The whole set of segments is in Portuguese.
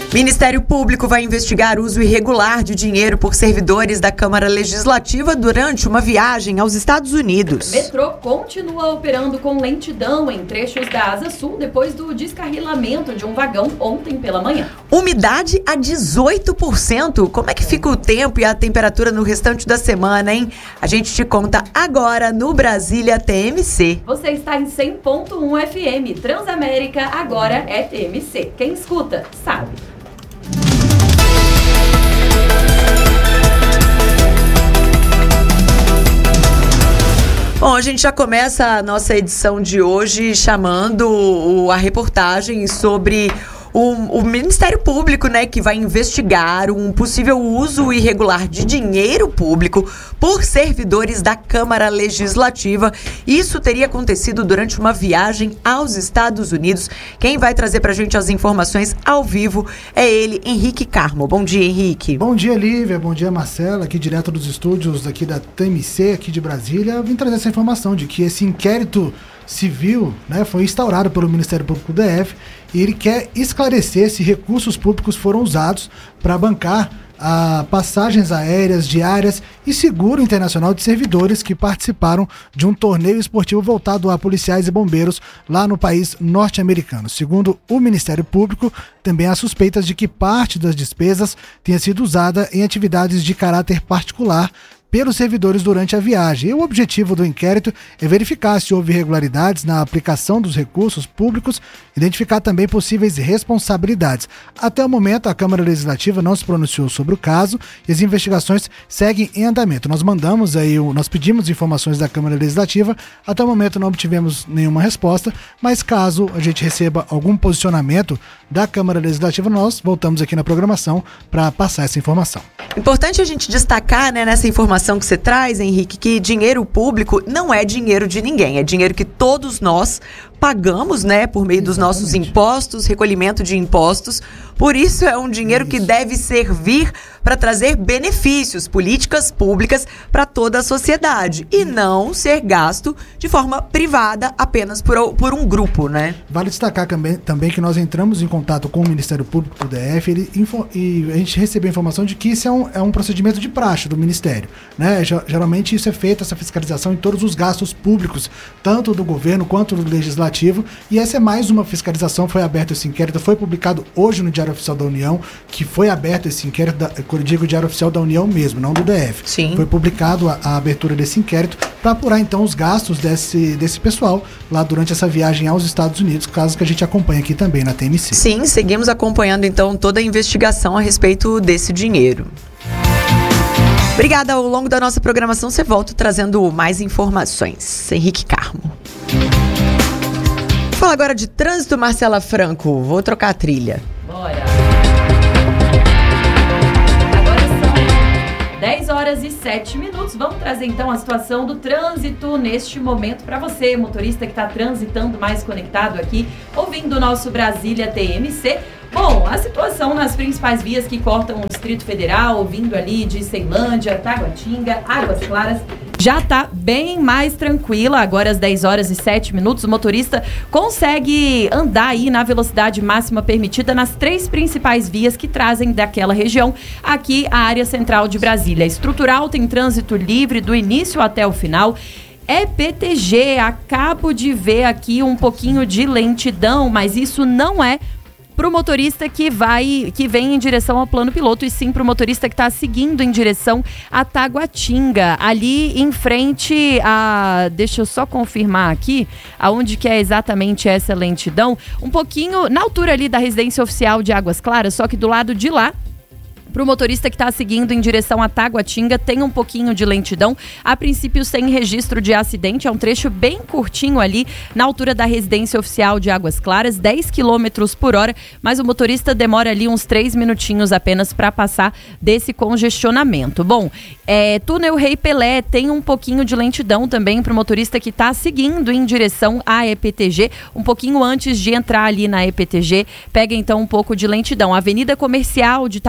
Ministério Público vai investigar uso irregular de dinheiro por servidores da Câmara Legislativa durante uma viagem aos Estados Unidos. Metrô continua operando com lentidão em trechos da Asa Sul depois do descarrilamento de um vagão ontem pela manhã. Umidade a 18%. Como é que fica o tempo e a temperatura no restante da semana, hein? A gente te conta agora no Brasília TMC. Você está em 100.1 FM. Transamérica agora é TMC. Quem escuta, sabe. Bom, a gente já começa a nossa edição de hoje chamando a reportagem sobre o Ministério Público, né, que vai investigar um possível uso irregular de dinheiro público por servidores da Câmara Legislativa. Isso teria acontecido durante uma viagem aos Estados Unidos. Quem vai trazer pra gente as informações ao vivo é ele, Henrique Carmo. Bom dia, Henrique. Bom dia, Lívia. Bom dia, Marcela. Aqui direto dos estúdios aqui da TMC, aqui de Brasília. Eu vim trazer essa informação de que esse inquérito civil, né, foi instaurado pelo Ministério Público do DF e ele quer esclarecer se recursos públicos foram usados para bancar passagens aéreas, diárias e seguro internacional de servidores que participaram de um torneio esportivo voltado a policiais e bombeiros lá no país norte-americano. Segundo o Ministério Público, também há suspeitas de que parte das despesas tenha sido usada em atividades de caráter particular pelos servidores durante a viagem. E o objetivo do inquérito é verificar se houve irregularidades na aplicação dos recursos públicos, identificar também possíveis responsabilidades. Até o momento, a Câmara Legislativa não se pronunciou sobre o caso e as investigações seguem em andamento. Nós pedimos informações da Câmara Legislativa, até o momento não obtivemos nenhuma resposta, mas caso a gente receba algum posicionamento da Câmara Legislativa, nós voltamos aqui na programação para passar essa informação. Importante a gente destacar, né, nessa informação que você traz, Henrique, que dinheiro público não é dinheiro de ninguém, é dinheiro que todos nós pagamos, né, por meio dos nossos impostos, recolhimento de impostos. Por isso é um dinheiro que deve servir para trazer benefícios, políticas públicas para toda a sociedade e não ser gasto de forma privada apenas por um grupo, né? Vale destacar também que nós entramos em contato com o Ministério Público do DF e a gente recebeu a informação de que isso é um procedimento de praxe do Ministério, né? Geralmente isso é feito, essa fiscalização em todos os gastos públicos, tanto do governo quanto do legislativo, e essa é mais uma fiscalização. Foi aberto esse inquérito, foi publicado hoje no Diário Oficial da União, que foi aberto esse inquérito, eu digo Diário Oficial da União mesmo, não do DF. Sim. Foi publicado a abertura desse inquérito para apurar então os gastos desse pessoal lá durante essa viagem aos Estados Unidos, caso que a gente acompanha aqui também na TMC. Sim, seguimos acompanhando então toda a investigação a respeito desse dinheiro. Obrigada, ao longo da nossa programação você volta trazendo mais informações. Henrique Carmo. Fala agora de trânsito, Marcela Franco. Vou trocar a trilha. Bora! Agora são 10 horas e 7 minutos. Vamos trazer então a situação do trânsito neste momento para você, motorista que está transitando mais conectado aqui, ouvindo o nosso Brasília TMC. Bom, a situação nas principais vias que cortam o Distrito Federal, vindo ali de Ceilândia, Taguatinga, Águas Claras, já está bem mais tranquila. Agora às 10 horas e 7 minutos, o motorista consegue andar aí na velocidade máxima permitida nas 3 principais vias que trazem daquela região aqui a área central de Brasília. Estrutural tem trânsito livre do início até o final. EPTG, acabo de ver aqui um pouquinho de lentidão, mas isso não é para o motorista que vem em direção ao plano piloto, e sim para o motorista que está seguindo em direção a Taguatinga, ali em frente a... Deixa eu só confirmar aqui, aonde que é exatamente essa lentidão, um pouquinho na altura ali da residência oficial de Águas Claras, só que do lado de lá, para o motorista que está seguindo em direção a Taguatinga, tem um pouquinho de lentidão. A princípio, sem registro de acidente. É um trecho bem curtinho ali, na altura da residência oficial de Águas Claras, 10 km por hora. Mas o motorista demora ali uns 3 minutinhos apenas para passar desse congestionamento. Bom, túnel Rei Pelé tem um pouquinho de lentidão também para o motorista que está seguindo em direção à EPTG. Um pouquinho antes de entrar ali na EPTG, pega então um pouco de lentidão. Avenida Comercial de Taguatinga,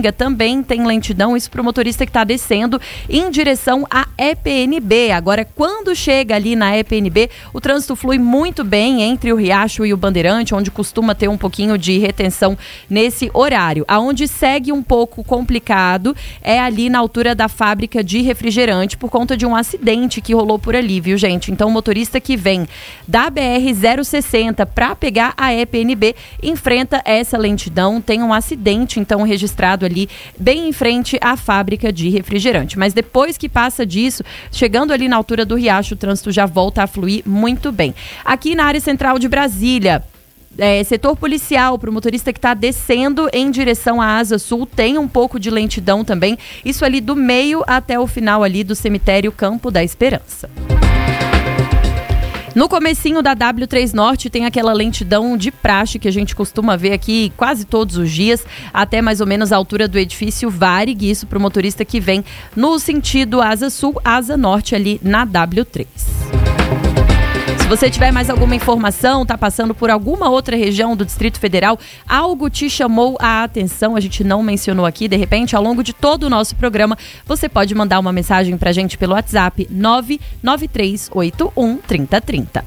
Ipatinga também tem lentidão, isso para o motorista que está descendo em direção à EPNB. Agora, quando chega ali na EPNB, o trânsito flui muito bem entre o Riacho e o Bandeirante, onde costuma ter um pouquinho de retenção nesse horário. Aonde segue um pouco complicado é ali na altura da fábrica de refrigerante, por conta de um acidente que rolou por ali, viu, gente? Então, o motorista que vem da BR-060 para pegar a EPNB enfrenta essa lentidão. Tem um acidente, então, registrado ali bem em frente à fábrica de refrigerante. Mas depois que passa disso, chegando ali na altura do Riacho, o trânsito já volta a fluir muito bem. Aqui na área central de Brasília, setor policial, para o motorista que está descendo em direção à Asa Sul, tem um pouco de lentidão também. Isso ali do meio até o final ali do cemitério Campo da Esperança. No comecinho da W3 Norte tem aquela lentidão de praxe que a gente costuma ver aqui quase todos os dias, até mais ou menos a altura do edifício Varig, isso para o motorista que vem no sentido Asa Sul, Asa Norte ali na W3. Se você tiver mais alguma informação, está passando por alguma outra região do Distrito Federal, algo te chamou a atenção, a gente não mencionou aqui, de repente, ao longo de todo o nosso programa, você pode mandar uma mensagem para a gente pelo WhatsApp 993813030.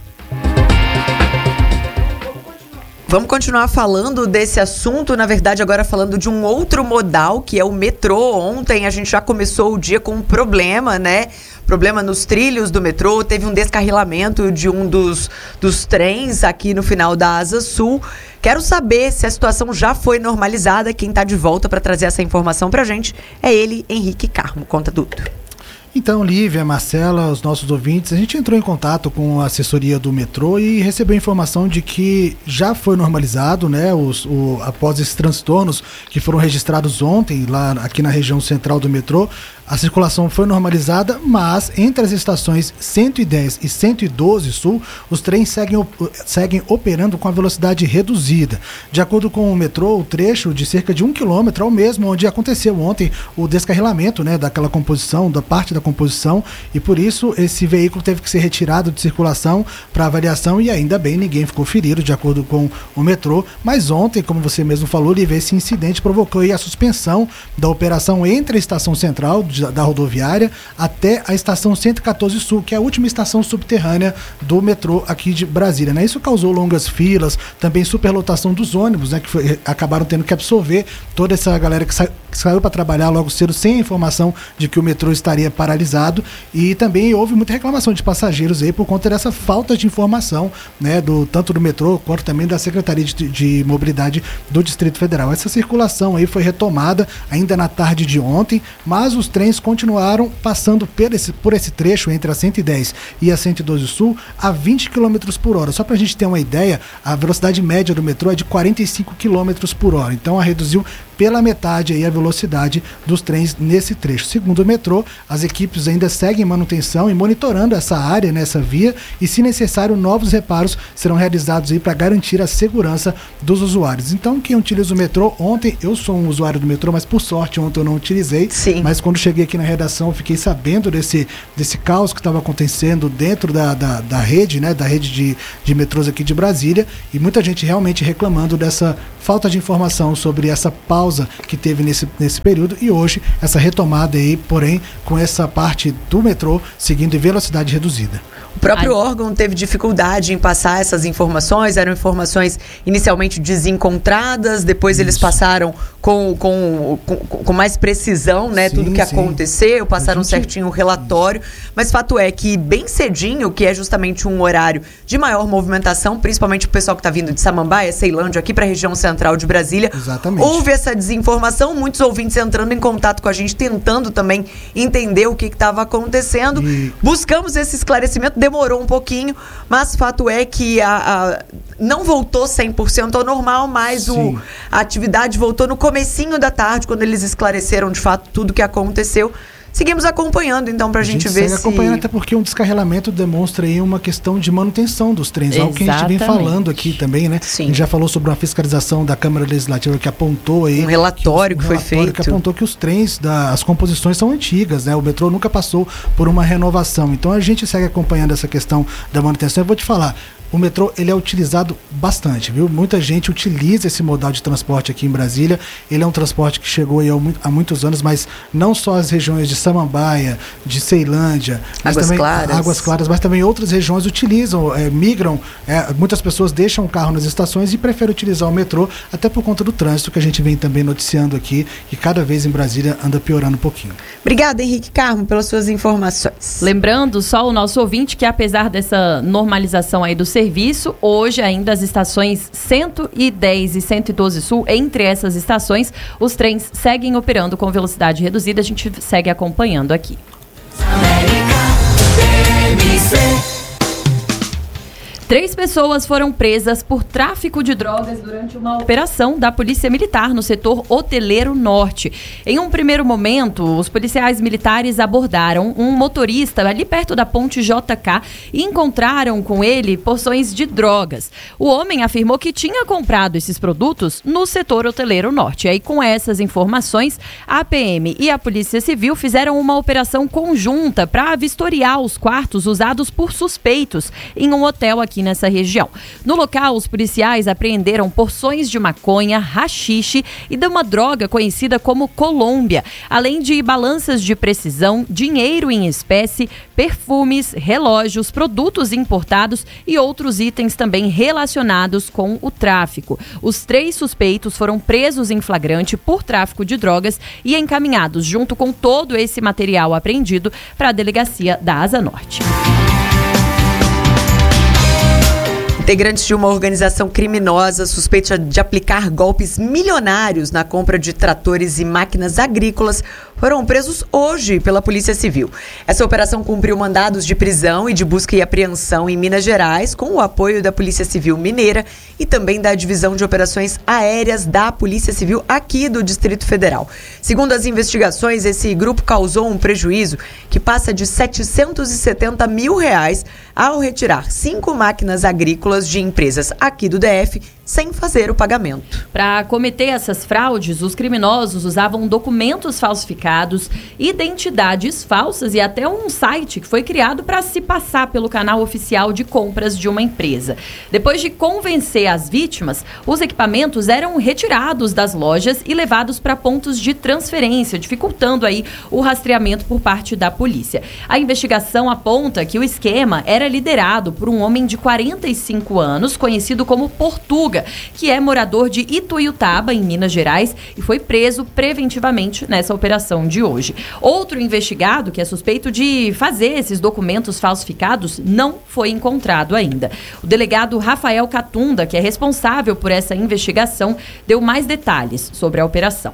Vamos continuar falando desse assunto, na verdade agora falando de um outro modal, que é o metrô. Ontem a gente já começou o dia com um problema, né? Problema nos trilhos do metrô, teve um descarrilamento de um dos trens aqui no final da Asa Sul. Quero saber se a situação já foi normalizada. Quem está de volta para trazer essa informação para a gente é ele, Henrique Carmo. Conta tudo. Então, Lívia, Marcela, os nossos ouvintes, a gente entrou em contato com a assessoria do metrô e recebeu a informação de que já foi normalizado, né, após esses transtornos que foram registrados ontem, aqui na região central do metrô. A circulação foi normalizada, mas entre as estações 110 e 112 Sul, os trens seguem operando com a velocidade reduzida. De acordo com o metrô, o trecho de cerca de 1 quilômetro é o mesmo onde aconteceu ontem o descarrilamento, né, daquela composição, da parte da composição, e por isso esse veículo teve que ser retirado de circulação para avaliação e ainda bem, ninguém ficou ferido, de acordo com o metrô. Mas ontem, como você mesmo falou, Lívia, esse incidente provocou aí a suspensão da operação entre a estação central da rodoviária até a estação 114 Sul, que é a última estação subterrânea do metrô aqui de Brasília, né? Isso causou longas filas, também superlotação dos ônibus, né? Acabaram tendo que absorver toda essa galera que saiu para trabalhar logo cedo sem a informação de que o metrô estaria paralisado, e também houve muita reclamação de passageiros aí por conta dessa falta de informação, né? Tanto do metrô quanto também da Secretaria de Mobilidade do Distrito Federal. Essa circulação aí foi retomada ainda na tarde de ontem, mas os trens continuaram passando por esse trecho entre a 110 e a 112 Sul a 20 km por hora. Só para a gente ter uma ideia, a velocidade média do metrô é de 45 km por hora. Então, reduziu pela metade aí a velocidade dos trens nesse trecho. Segundo o metrô, as equipes ainda seguem manutenção e monitorando essa área, nessa via, e se necessário, novos reparos serão realizados aí para garantir a segurança dos usuários. Então, quem utiliza o metrô, ontem, eu sou um usuário do metrô, mas por sorte ontem eu não utilizei. Sim. Mas quando cheguei aqui na redação, eu fiquei sabendo desse caos que estava acontecendo dentro da rede, né, da rede de metrôs aqui de Brasília, e muita gente realmente reclamando dessa falta de informação sobre essa pausa que teve nesse período, e hoje essa retomada aí, porém com essa parte do metrô seguindo em velocidade reduzida. O próprio órgão teve dificuldade em passar essas informações, eram informações inicialmente desencontradas, depois eles passaram com mais precisão, né, tudo que aconteceu, passaram certinho o relatório, mas fato é que bem cedinho, que é justamente um horário de maior movimentação, principalmente o pessoal que está vindo de Samambaia, Ceilândia, aqui para a região central de Brasília, houve essa desinformação, muitos ouvintes entrando em contato com a gente, tentando também entender o que estava acontecendo, buscamos esse esclarecimento, demorou um pouquinho, mas fato é que não voltou 100% ao normal, mas a atividade voltou no comecinho da tarde, quando eles esclareceram de fato tudo o que aconteceu. Seguimos acompanhando, então, para a gente ver se... acompanhando, até porque um descarrilamento demonstra aí uma questão de manutenção dos trens, algo que a gente vem falando aqui também, né? Sim. A gente já falou sobre uma fiscalização da Câmara Legislativa que apontou aí... Um relatório que foi feito. Que apontou que os trens, as composições são antigas, né? O metrô nunca passou por uma renovação. Então, a gente segue acompanhando essa questão da manutenção. Eu vou te falar, o metrô ele é utilizado bastante, viu? Muita gente utiliza esse modal de transporte aqui em Brasília. Ele é um transporte que chegou aí há muitos anos, mas não só as regiões de Samambaia, de Ceilândia, mas também Águas Claras, mas também outras regiões utilizam, migram. Muitas pessoas deixam o carro nas estações e preferem utilizar o metrô, até por conta do trânsito que a gente vem também noticiando aqui, que cada vez em Brasília anda piorando um pouquinho. Obrigada, Henrique Carmo, pelas suas informações. Lembrando só o nosso ouvinte que, apesar dessa normalização aí do serviço, hoje ainda as estações 110 e 112 Sul, entre essas estações, os trens seguem operando com velocidade reduzida. A gente segue acompanhando aqui. Três pessoas foram presas por tráfico de drogas durante uma operação da Polícia Militar no setor hoteleiro norte. Em um primeiro momento, os policiais militares abordaram um motorista ali perto da ponte JK e encontraram com ele porções de drogas. O homem afirmou que tinha comprado esses produtos no setor hoteleiro norte. E aí, com essas informações, a PM e a Polícia Civil fizeram uma operação conjunta para vistoriar os quartos usados por suspeitos em um hotel aqui nessa região. No local, os policiais apreenderam porções de maconha, haxixe e de uma droga conhecida como Colômbia, além de balanças de precisão, dinheiro em espécie, perfumes, relógios, produtos importados e outros itens também relacionados com o tráfico. Os três suspeitos foram presos em flagrante por tráfico de drogas e encaminhados junto com todo esse material apreendido para a delegacia da Asa Norte. Integrantes de uma organização criminosa suspeita de aplicar golpes milionários na compra de tratores e máquinas agrícolas foram presos hoje pela Polícia Civil. Essa operação cumpriu mandados de prisão e de busca e apreensão em Minas Gerais, com o apoio da Polícia Civil Mineira e também da Divisão de Operações Aéreas da Polícia Civil aqui do Distrito Federal. Segundo as investigações, esse grupo causou um prejuízo que passa de R$ 770 mil ao retirar 5 máquinas agrícolas de empresas aqui do DF sem fazer o pagamento. Para cometer essas fraudes, os criminosos usavam documentos falsificados, identidades falsas e até um site que foi criado para se passar pelo canal oficial de compras de uma empresa. Depois de convencer as vítimas, os equipamentos eram retirados das lojas e levados para pontos de transferência, dificultando aí o rastreamento por parte da polícia. A investigação aponta que o esquema era liderado por um homem de 45 anos, conhecido como Portuga, que é morador de Ituiutaba, em Minas Gerais, e foi preso preventivamente nessa operação de hoje. Outro investigado, que é suspeito de fazer esses documentos falsificados, não foi encontrado ainda. O delegado Rafael Catunda, que é responsável por essa investigação, deu mais detalhes sobre a operação.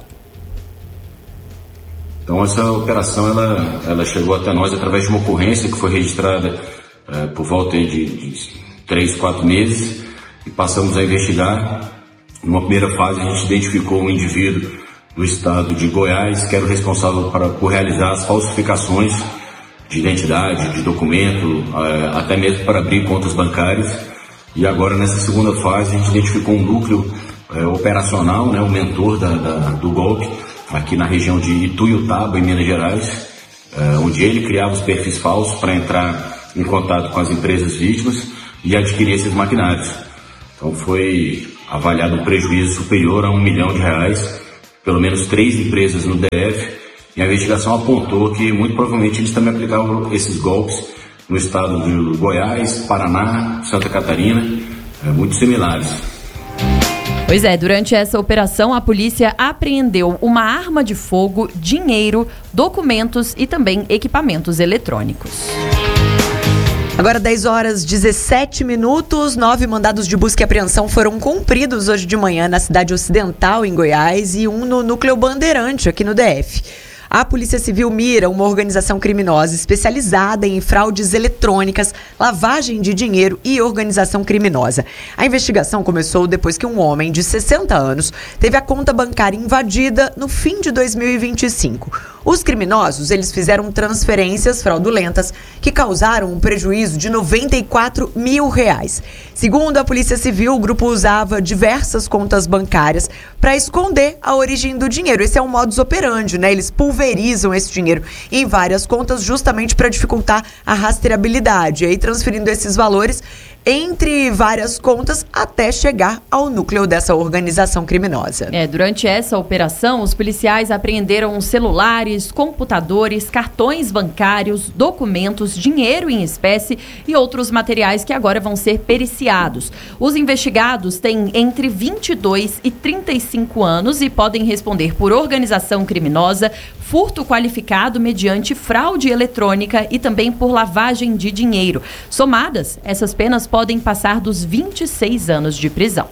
Então, essa operação ela chegou até nós através de uma ocorrência que foi registrada por volta de 3, 4 meses, e passamos a investigar. Numa primeira fase, a gente identificou um indivíduo do estado de Goiás, que era o responsável por realizar as falsificações de identidade, de documento, até mesmo para abrir contas bancárias. E agora, nessa segunda fase, a gente identificou um núcleo operacional, né, o mentor do golpe, aqui na região de Ituiutaba, em Minas Gerais, onde ele criava os perfis falsos para entrar em contato com as empresas vítimas e adquirir esses maquinários. Então foi avaliado um prejuízo superior a R$1 milhão, pelo menos 3 empresas no DF, e a investigação apontou que muito provavelmente eles também aplicavam esses golpes no estado de Goiás, Paraná, Santa Catarina, muito similares. Pois é, durante essa operação, a polícia apreendeu uma arma de fogo, dinheiro, documentos e também equipamentos eletrônicos. Agora 10h17, 9 mandados de busca e apreensão foram cumpridos hoje de manhã na cidade ocidental, em Goiás, e um no núcleo Bandeirante, aqui no DF. A Polícia Civil mira uma organização criminosa especializada em fraudes eletrônicas, lavagem de dinheiro e organização criminosa. A investigação começou depois que um homem de 60 anos teve a conta bancária invadida no fim de 2025. Os criminosos, eles fizeram transferências fraudulentas que causaram um prejuízo de R$94 mil. Segundo a Polícia Civil, o grupo usava diversas contas bancárias para esconder a origem do dinheiro. Esse é um modus operandi, né? Eles pulverizam esse dinheiro em várias contas justamente para dificultar a rastreabilidade. E aí, transferindo esses valores, entre várias contas até chegar ao núcleo dessa organização criminosa. Durante essa operação, os policiais apreenderam celulares, computadores, cartões bancários, documentos, dinheiro em espécie e outros materiais que agora vão ser periciados. Os investigados têm entre 22 e 35 anos e podem responder por organização criminosa, furto qualificado mediante fraude eletrônica e também por lavagem de dinheiro. Somadas, essas penas podem passar dos 26 anos de prisão.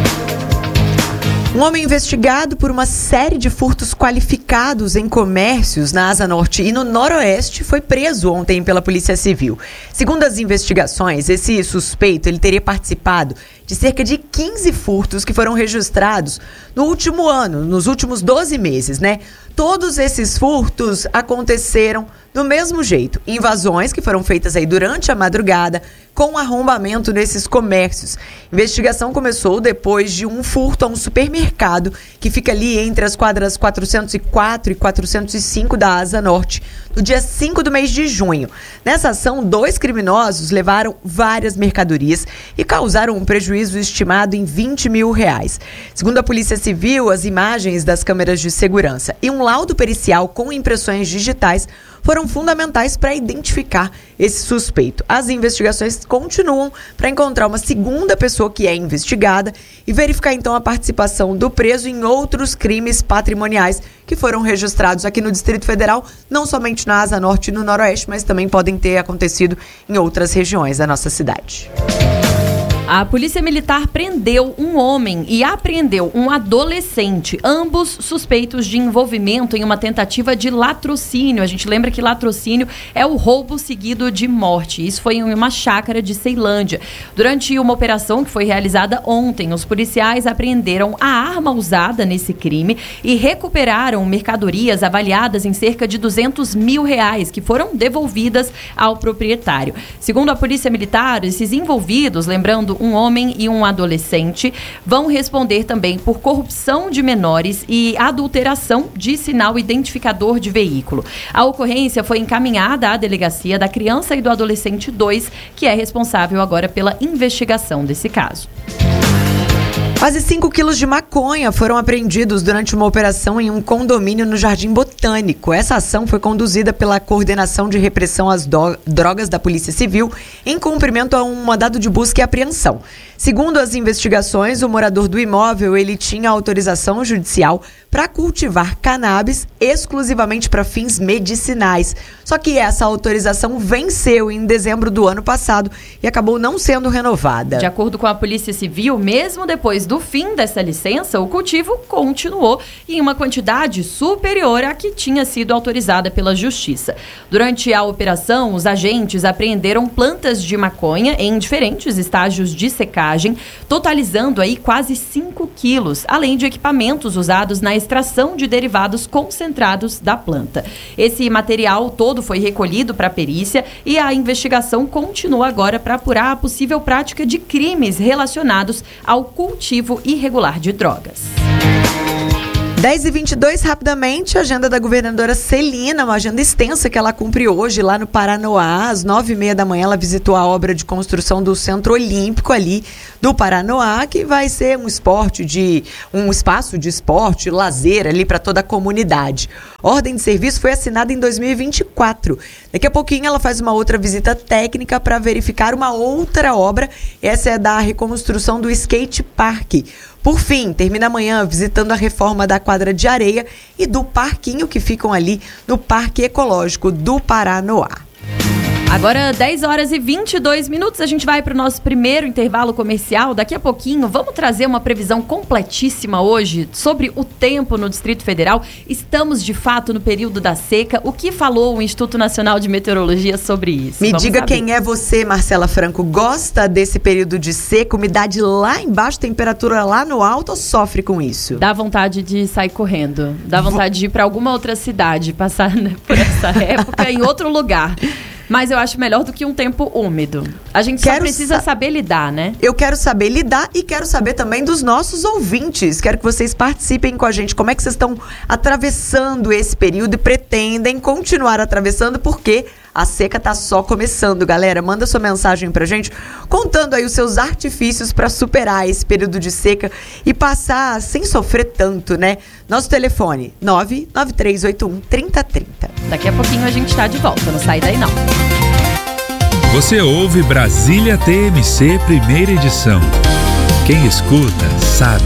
Um homem investigado por uma série de furtos qualificados em comércios na Asa Norte e no Noroeste foi preso ontem pela Polícia Civil. Segundo as investigações, esse suspeito ele teria participado de cerca de 15 furtos que foram registrados no último ano, nos últimos 12 meses, né? Todos esses furtos aconteceram do mesmo jeito. Invasões que foram feitas aí durante a madrugada, com arrombamento nesses comércios. A investigação começou depois de um furto a um supermercado que fica ali entre as quadras 404 e 405 da Asa Norte, no dia 5 do mês de junho. Nessa ação, 2 criminosos levaram várias mercadorias e causaram um prejuízo estimado em R$20 mil. Segundo a Polícia Civil, as imagens das câmeras de segurança e um laudo pericial com impressões digitais foram fundamentais para identificar esse suspeito. As investigações continuam para encontrar uma segunda pessoa que é investigada e verificar então a participação do preso em outros crimes patrimoniais que foram registrados aqui no Distrito Federal, não somente na Asa Norte e no Noroeste, mas também podem ter acontecido em outras regiões da nossa cidade. A Polícia Militar prendeu um homem e apreendeu um adolescente, ambos suspeitos de envolvimento em uma tentativa de latrocínio. A gente lembra que latrocínio é o roubo seguido de morte. Isso foi em uma chácara de Ceilândia. Durante uma operação que foi realizada ontem, os policiais apreenderam a arma usada nesse crime e recuperaram mercadorias avaliadas em cerca de R$200 mil, que foram devolvidas ao proprietário. Segundo a Polícia Militar, esses envolvidos, lembrando um homem e um adolescente, vão responder também por corrupção de menores e adulteração de sinal identificador de veículo. A ocorrência foi encaminhada à Delegacia da Criança e do Adolescente 2, que é responsável agora pela investigação desse caso. Quase 5 quilos de maconha foram apreendidos durante uma operação em um condomínio no Jardim Botânico. Essa ação foi conduzida pela Coordenação de Repressão às Drogas da Polícia Civil em cumprimento a um mandado de busca e apreensão. Segundo as investigações, o morador do imóvel ele tinha autorização judicial para cultivar cannabis exclusivamente para fins medicinais. Só que essa autorização venceu em dezembro do ano passado e acabou não sendo renovada. De acordo com a Polícia Civil, mesmo depois do fim dessa licença, o cultivo continuou em uma quantidade superior à que tinha sido autorizada pela Justiça. Durante a operação, os agentes apreenderam plantas de maconha em diferentes estágios de secagem, totalizando aí quase 5 quilos, além de equipamentos usados na extração de derivados concentrados da planta. Esse material todo foi recolhido para a perícia e a investigação continua agora para apurar a possível prática de crimes relacionados ao cultivo irregular de drogas. 10h22, rapidamente, a agenda da governadora Celina, uma agenda extensa que ela cumpre hoje lá no Paranoá. Às 9h30 da manhã, ela visitou a obra de construção do Centro Olímpico ali do Paranoá, que vai ser um espaço de esporte, lazer ali para toda a comunidade. Ordem de serviço foi assinada em 2024. Daqui a pouquinho ela faz uma outra visita técnica para verificar uma outra obra. Essa é da reconstrução do skate park. Por fim, termina amanhã visitando a reforma da quadra de areia e do parquinho que ficam ali no Parque Ecológico do Paranoá. Agora, 10h22, a gente vai para o nosso primeiro intervalo comercial. Daqui a pouquinho, vamos trazer uma previsão completíssima hoje sobre o tempo no Distrito Federal. Estamos, de fato, no período da seca. O que falou o Instituto Nacional de Meteorologia sobre isso? Me diga quem é você, Marcela Franco. Gosta desse período de seca, umidade lá embaixo, temperatura lá no alto, ou sofre com isso? Dá vontade de sair correndo. Dá vontade de ir para alguma outra cidade, passar por essa época em outro lugar. Mas eu acho melhor do que um tempo úmido. A gente só precisa saber lidar, né? Eu quero saber lidar e quero saber também dos nossos ouvintes. Quero que vocês participem com a gente. Como é que vocês estão atravessando esse período e pretendem continuar atravessando, porque a seca tá só começando, galera. Manda sua mensagem pra gente, contando aí os seus artifícios pra superar esse período de seca e passar sem sofrer tanto, né? Nosso telefone, 99381-3030. Daqui a pouquinho a gente tá de volta, não sai daí não. Você ouve Brasília TMC, primeira edição. Quem escuta, sabe.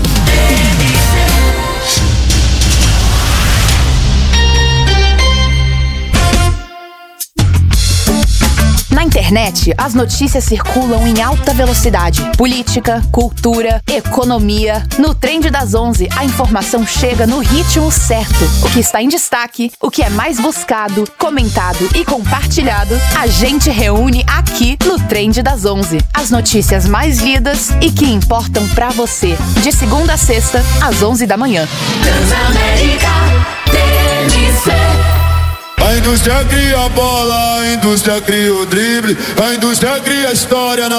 Na internet, as notícias circulam em alta velocidade. Política, cultura, economia. No Trend das 11, a informação chega no ritmo certo. O que está em destaque, o que é mais buscado, comentado e compartilhado, a gente reúne aqui no Trend das 11. As notícias mais lidas e que importam pra você. De segunda a sexta, às 11 da manhã. Transamérica TMC. A indústria cria a bola, a indústria cria o drible, a indústria cria a história.